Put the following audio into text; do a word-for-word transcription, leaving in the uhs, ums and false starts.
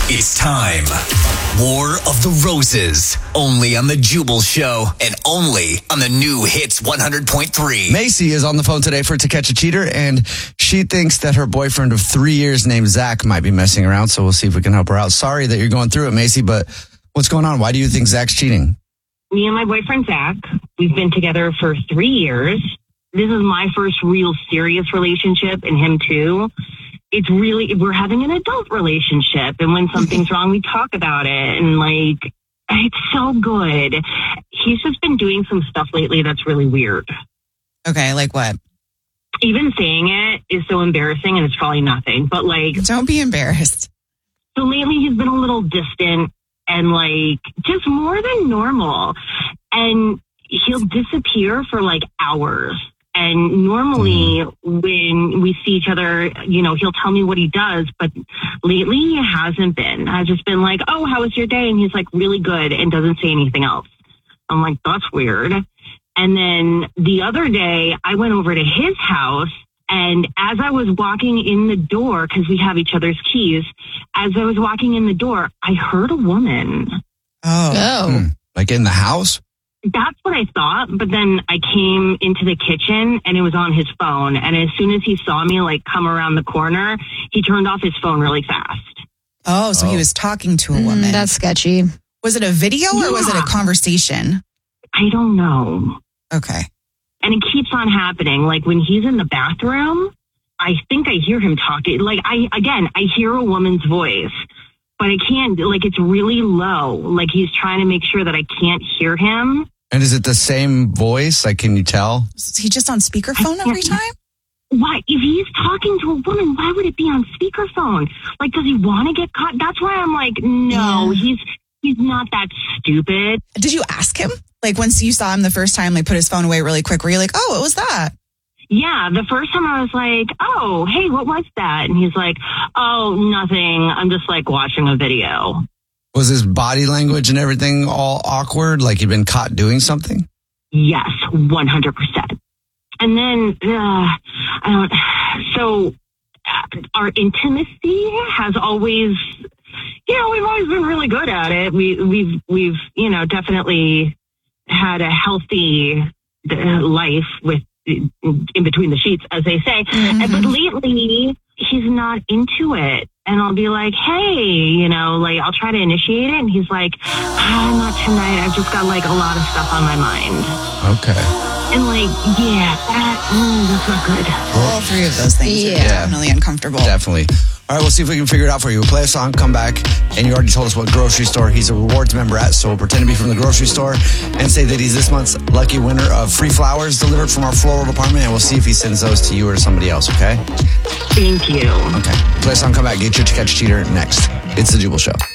It's time. War of the Roses. Only on The Jubal Show and only on the new Hits one hundred point three. Macy is on the phone today for To Catch a Cheater, and she thinks that her boyfriend of three years named Zach might be messing around, so we'll see if we can help her out. Sorry that you're going through it, Macy, but what's going on? Why do you think Zach's cheating? Me and my boyfriend, Zach, we've been together for three years. This is my first real serious relationship, and him too. It's really, we're having an adult relationship, and when something's wrong, we talk about it, and like, it's so good. He's just been doing some stuff lately that's really weird. Okay, like what? Even saying it is so embarrassing, and it's probably nothing, but like... Don't be embarrassed. So lately, he's been a little distant, and like, just more than normal, and he'll disappear for like hours. And normally when we see each other, you know, he'll tell me what he does, but lately he hasn't been. I've just been like, oh, how was your day? And he's like, really good, and doesn't say anything else. I'm like, that's weird. And then the other day I went over to his house, and as I was walking in the door, because we have each other's keys, as I was walking in the door, I heard a woman. Oh. oh. Hmm. Like in the house? That's what I thought, but then I came into the kitchen and it was on his phone. And as soon as he saw me like come around the corner, he turned off his phone really fast. Oh, so oh. he was talking to a woman. Mm, that's sketchy. Was it a video or yeah. was it a conversation? I don't know. Okay. And it keeps on happening. Like when he's in the bathroom, I think I hear him talking. Like I, again, I hear a woman's voice. But I can't, like, it's really low. Like, he's trying to make sure that I can't hear him. And is it the same voice? Like, can you tell? Is he just on speakerphone every time? Why? If he's talking to a woman, why would it be on speakerphone? Like, does he want to get caught? That's why I'm like, no, yeah. he's he's not that stupid. Did you ask him? Like, once you saw him the first time, like, put his phone away really quick, were you like, oh, what was that? Yeah, the first time I was like, oh, hey, what was that? And he's like, oh, nothing. I'm just like watching a video. Was his body language and everything all awkward? Like he'd been caught doing something? Yes, one hundred percent. And then, uh, I don't, so uh, our intimacy has always, you know, we've always been really good at it. We, we've, we've, you know, definitely had a healthy life with, in between the sheets, as they say. Mm-hmm. And, but lately, he's not into it. And I'll be like, hey, you know, like, I'll try to initiate it. And he's like, oh, not tonight. I've just got, like, a lot of stuff on my mind. Okay. And, like, yeah, that, mm, that's not good. All three of those things yeah. are definitely uncomfortable. Definitely. All right, we'll see if we can figure it out for you. We'll play a song, come back, and you already told us what grocery store he's a rewards member at, so we'll pretend to be from the grocery store and say that he's this month's lucky winner of free flowers delivered from our floral department, and we'll see if he sends those to you or to somebody else, okay? Thank you. Okay. Play a song, come back, get your To Catch a Cheater next. It's The Jubal Show.